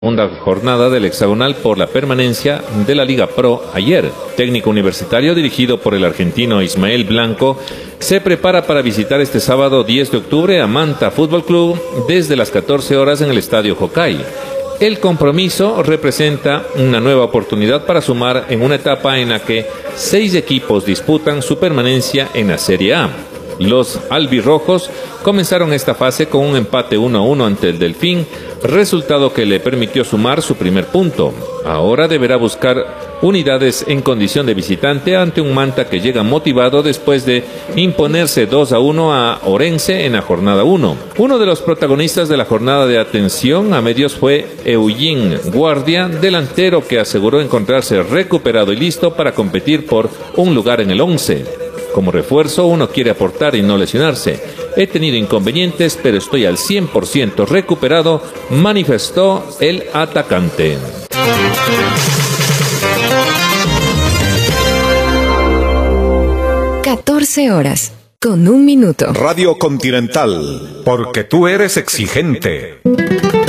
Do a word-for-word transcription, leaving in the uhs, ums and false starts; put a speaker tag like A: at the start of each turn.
A: Segunda jornada del hexagonal por la permanencia de la Liga Pro ayer. Técnico universitario dirigido por el argentino Ismael Blanco se prepara para visitar este sábado diez de octubre a Manta Fútbol Club desde las catorce horas en el Estadio Jocay. El compromiso representa una nueva oportunidad para sumar en una etapa en la que seis equipos disputan su permanencia en la Serie A. Los albirrojos comenzaron esta fase con un empate uno a uno ante el Delfín, resultado que le permitió sumar su primer punto. Ahora deberá buscar unidades en condición de visitante ante un Manta que llega motivado después de imponerse dos a uno a Orense en la jornada uno. Uno de los protagonistas de la jornada de atención a medios fue Eugene Guardia, delantero que aseguró encontrarse recuperado y listo para competir por un lugar en el once. Como refuerzo, uno quiere aportar y no lesionarse. He tenido inconvenientes, pero estoy al cien por ciento recuperado, manifestó el atacante.
B: catorce horas, con un minuto.
C: Radio Continental, porque tú eres exigente.